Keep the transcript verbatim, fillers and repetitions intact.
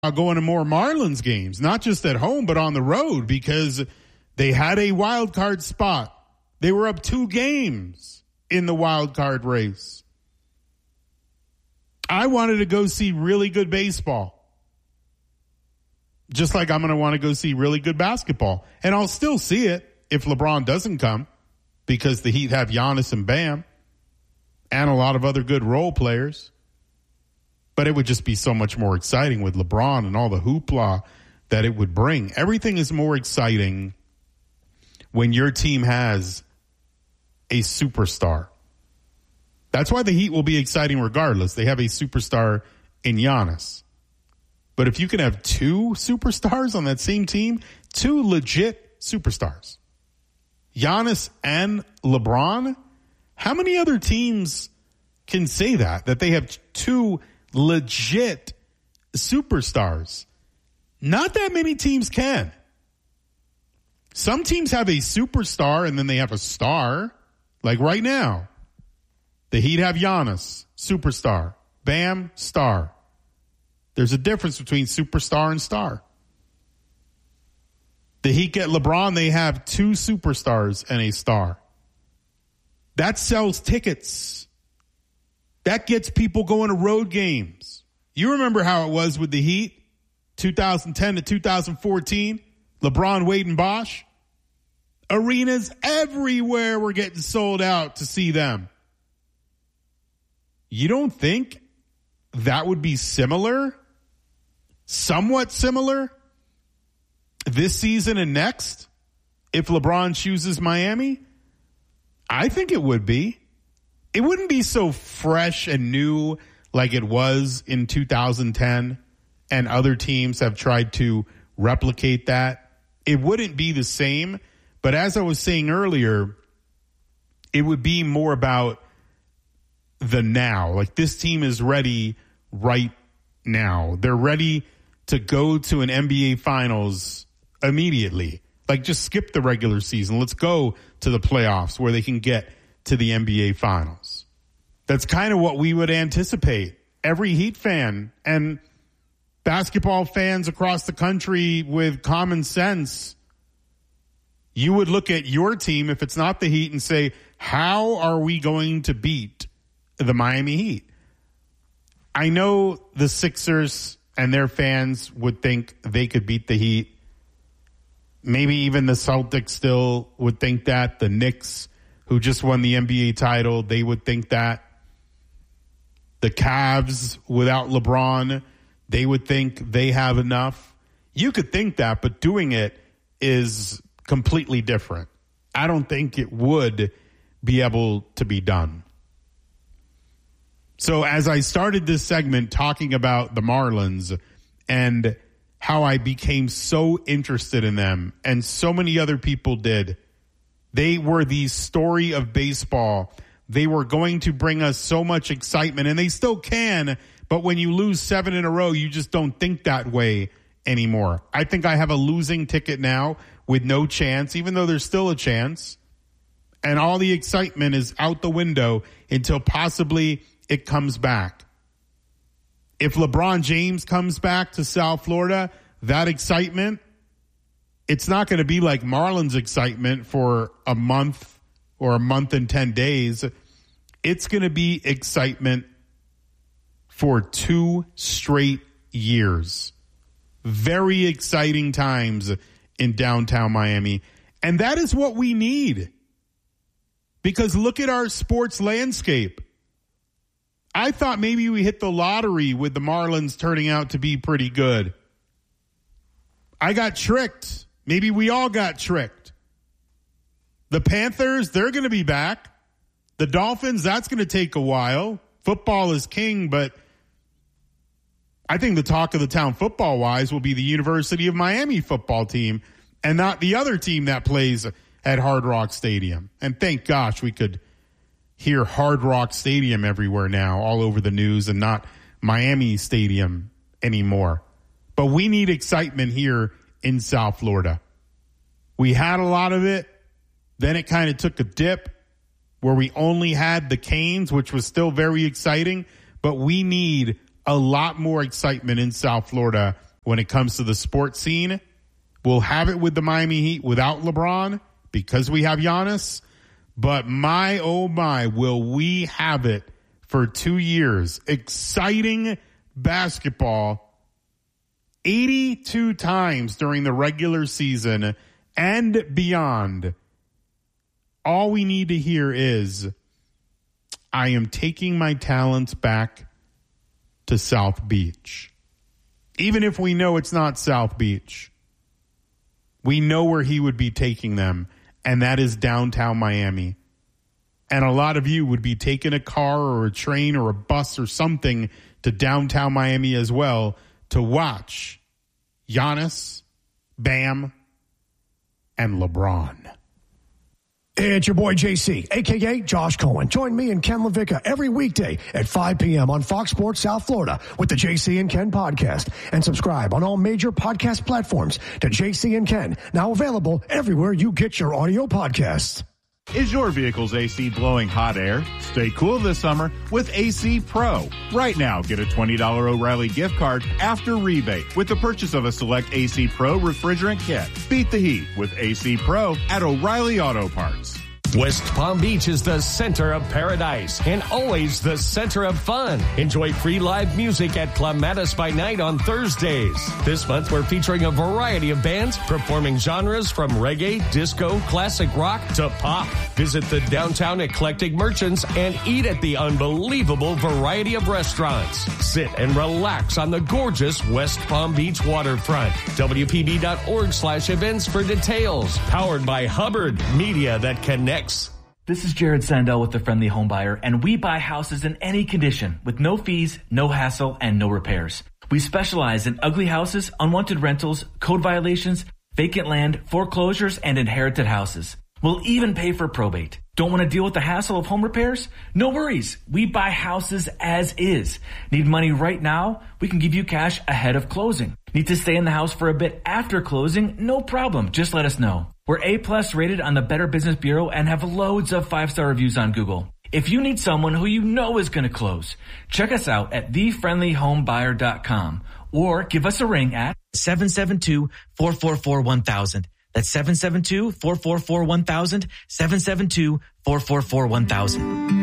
going to more Marlins games, not just at home, but on the road, because they had a wild card spot. They were up two games in the wild card race. I wanted to go see really good baseball. Just like I'm going to want to go see really good basketball. And I'll still see it if LeBron doesn't come, because the Heat have Giannis and Bam and a lot of other good role players. But it would just be so much more exciting with LeBron and all the hoopla that it would bring. Everything is more exciting when your team has a superstar. That's why the Heat will be exciting regardless. They have a superstar in Giannis. But if you can have two superstars on that same team, two legit superstars, Giannis and LeBron, how many other teams can say that, that they have two legit superstars? Not that many teams can. Some teams have a superstar and then they have a star. Like right now, the Heat have Giannis, superstar. Bam, star. There's a difference between superstar and star. The Heat get LeBron, they have two superstars and a star. That sells tickets. That gets people going to road games. You remember how it was with the Heat, two thousand ten to two thousand fourteen, LeBron, Wade, and Bosh. Arenas everywhere were getting sold out to see them. You don't think that would be similar, somewhat similar, this season and next if LeBron chooses Miami? I think it would be. It wouldn't be so fresh and new like it was in two thousand ten, and other teams have tried to replicate that. It wouldn't be the same, but as I was saying earlier, it would be more about the now. Like, this team is ready right now. They're ready to go to an N B A Finals immediately. Like, just skip the regular season. Let's go to the playoffs where they can get to the N B A Finals. That's kind of what we would anticipate. Every Heat fan and basketball fans across the country with common sense, you would look at your team, if it's not the Heat, and say, how are we going to beat the Miami Heat? I know the Sixers and their fans would think they could beat the Heat. Maybe even the Celtics still would think that. The Knicks, who just won the N B A title, they would think that. The Cavs, without LeBron, they would think they have enough. You could think that, but doing it is completely different. I don't think it would be able to be done. So as I started this segment talking about the Marlins and how I became so interested in them, and so many other people did, they were the story of baseball. They were going to bring us so much excitement, and they still can, but when you lose seven in a row, you just don't think that way anymore. I think I have a losing ticket now with no chance, even though there's still a chance, and all the excitement is out the window until possibly it comes back. If LeBron James comes back to South Florida, that excitement, it's not going to be like Marlins excitement for a month or a month and ten days. It's going to be excitement for two straight years. Very exciting times in downtown Miami. And that is what we need. Because look at our sports landscape. I thought maybe we hit the lottery with the Marlins turning out to be pretty good. I got tricked. Maybe we all got tricked. The Panthers, they're going to be back. The Dolphins, that's going to take a while. Football is king, but I think the talk of the town football-wise will be the University of Miami football team and not the other team that plays at Hard Rock Stadium. And thank gosh we could hear Hard Rock Stadium everywhere now, all over the news, and not Miami Stadium anymore. But we need excitement here in South Florida. We had a lot of it. Then it kind of took a dip where we only had the Canes, which was still very exciting. But we need a lot more excitement in South Florida when it comes to the sports scene. We'll have it with the Miami Heat without LeBron because we have Giannis. But my, oh my, will we have it for two years. Exciting basketball eighty-two times during the regular season and beyond. All we need to hear is, I am taking my talents back to South Beach. Even if we know it's not South Beach, we know where he would be taking them, and that is downtown Miami. And a lot of you would be taking a car or a train or a bus or something to downtown Miami as well to watch Giannis, Bam, and LeBron. It's your boy J C, a k a. Josh Cohen. Join me and Ken LaVicka every weekday at five p.m. on Fox Sports South Florida with the J C and Ken podcast. And subscribe on all major podcast platforms to J C and Ken, now available everywhere you get your audio podcasts. Is your vehicle's A C blowing hot air? Stay cool this summer with A C Pro. Right now, get a twenty dollars O'Reilly gift card after rebate with the purchase of a select A C Pro refrigerant kit. Beat the heat with A C Pro at O'Reilly Auto Parts. West Palm Beach is the center of paradise and always the center of fun. Enjoy free live music at Clematis by Night on Thursdays. This month, we're featuring a variety of bands performing genres from reggae, disco, classic rock to pop. Visit the downtown eclectic merchants and eat at the unbelievable variety of restaurants. Sit and relax on the gorgeous West Palm Beach waterfront. W P B dot org slash events for details. Powered by Hubbard, media that connects. This is Jared Sandell with The Friendly Home Buyer, and we buy houses in any condition with no fees, no hassle, and no repairs. We specialize in ugly houses, unwanted rentals, code violations, vacant land, foreclosures, and inherited houses. We'll even pay for probate. Don't want to deal with the hassle of home repairs? No worries. We buy houses as is. Need money right now? We can give you cash ahead of closing. Need to stay in the house for a bit after closing? No problem. Just let us know. We're A-plus rated on the Better Business Bureau and have loads of five-star reviews on Google. If you need someone who you know is going to close, check us out at the friendly home buyer dot com or give us a ring at seven seven two, four four four, one thousand. That's seven seven two, four four four, one thousand, seven seven two, four four four, one thousand.